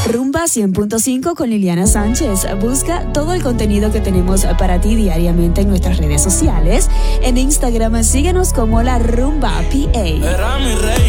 Rumba 100.5 con Liliana Sánchez. Busca todo el contenido que tenemos para ti diariamente en nuestras redes sociales. En Instagram síguenos como La Rumba PA. Era mi rey.